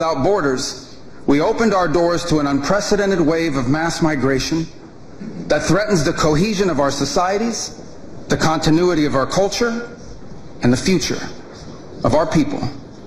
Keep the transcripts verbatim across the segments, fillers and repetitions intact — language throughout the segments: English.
Without borders, we opened our doors to an unprecedented wave of mass migration that threatens the cohesion of our societies, the continuity of our culture, and the future of our people.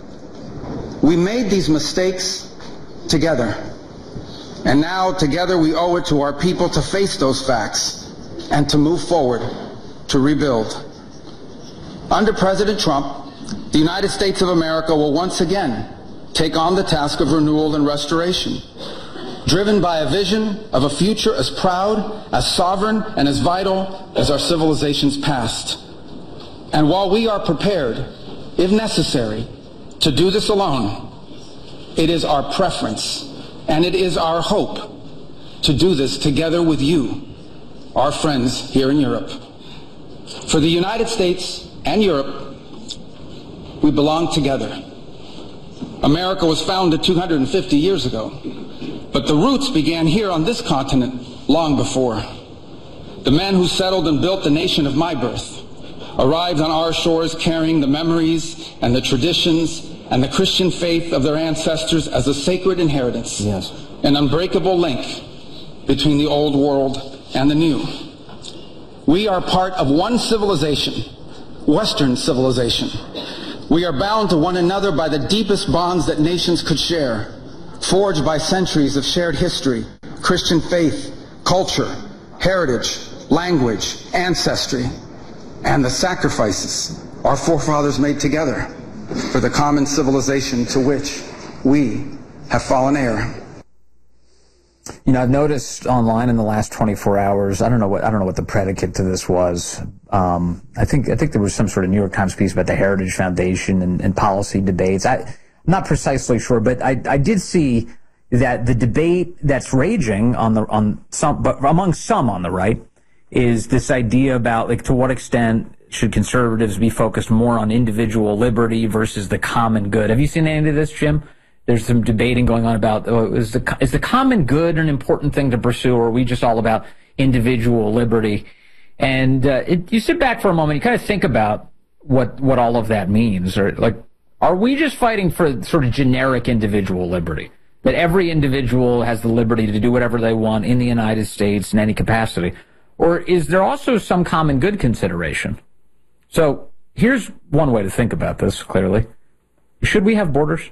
We made these mistakes together, and now together we owe it to our people to face those facts and to move forward to rebuild. Under President Trump, the United States of America will once again take on the task of renewal and restoration, driven by a vision of a future as proud, as sovereign, and as vital as our civilization's past. And while we are prepared, if necessary, to do this alone, it is our preference and it is our hope to do this together with you, our friends here in Europe. For the United States and Europe, we belong together. America was founded two hundred fifty years ago, but the roots began here on this continent long before. The men who settled and built the nation of my birth arrived on our shores carrying the memories and the traditions and the Christian faith of their ancestors as a sacred inheritance, yes, an unbreakable link between the old world and the new. We are part of one civilization, Western civilization. We are bound to one another by the deepest bonds that nations could share, forged by centuries of shared history, Christian faith, culture, heritage, language, ancestry, and the sacrifices our forefathers made together for the common civilization to which we have fallen heir. You know, I've noticed online in the last twenty-four hours, I don't know what I don't know what the predicate to this was. Um, I think I think there was some sort of New York Times piece about the Heritage Foundation and, and policy debates. I, I'm not precisely sure, but I, I did see that the debate that's raging on the on some, but among some on the right, is this idea about, like, to what extent should conservatives be focused more on individual liberty versus the common good? Have you seen any of this, Jim? There's some debating going on about, oh, is the is the common good an important thing to pursue, or are we just all about individual liberty? And uh, it, you sit back for a moment, you kind of think about what what all of that means, or like, are we just fighting for sort of generic individual liberty, that every individual has the liberty to do whatever they want in the United States in any capacity, or is there also some common good consideration? So here's one way to think about this clearly: should we have borders?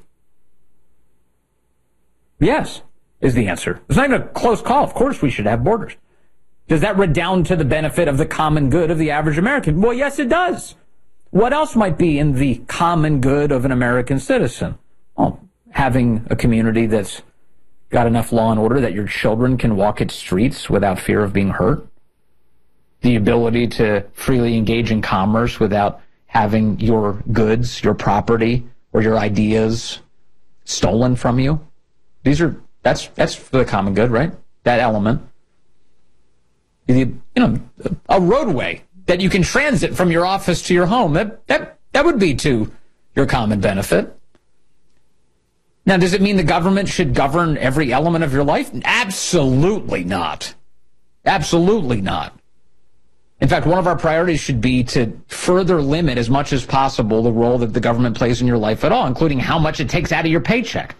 Yes, is the answer. It's not even a close call. Of course we should have borders. Does that redound to the benefit of the common good of the average American? Well, yes, it does. What else might be in the common good of an American citizen? Well, having a community that's got enough law and order that your children can walk its streets without fear of being hurt. The ability to freely engage in commerce without having your goods, your property, or your ideas stolen from you. These are, that's, that's for the common good, right? That element. The, you know, a roadway that you can transit from your office to your home, that, that, that would be to your common benefit. Now, does it mean the government should govern every element of your life? Absolutely not. Absolutely not. In fact, one of our priorities should be to further limit as much as possible the role that the government plays in your life at all, including how much it takes out of your paycheck.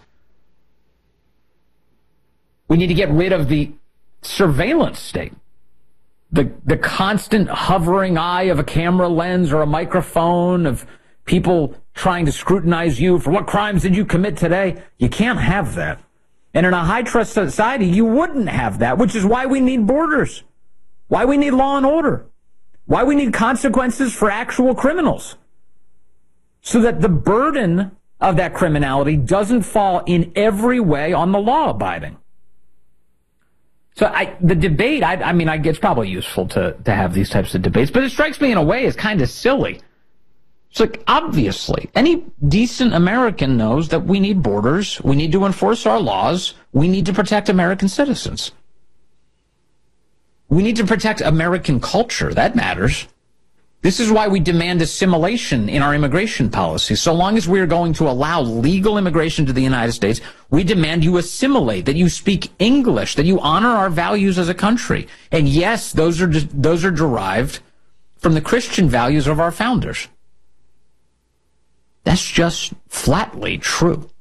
We need to get rid of the surveillance state, the the constant hovering eye of a camera lens or a microphone, of people trying to scrutinize you for what crimes did you commit today. You can't have that. And in a high-trust society, you wouldn't have that, which is why we need borders, why we need law and order, why we need consequences for actual criminals, so that the burden of that criminality doesn't fall in every way on the law-abiding. So I, the debate, I, I mean, I, it's probably useful to, to have these types of debates, but it strikes me in a way as kind of silly. It's like, obviously, any decent American knows that we need borders, we need to enforce our laws, we need to protect American citizens. We need to protect American culture. That matters. This is why we demand assimilation in our immigration policy. So long as we are going to allow legal immigration to the United States, we demand you assimilate, that you speak English, that you honor our values as a country. And yes, those are those are derived from the Christian values of our founders. That's just flatly true.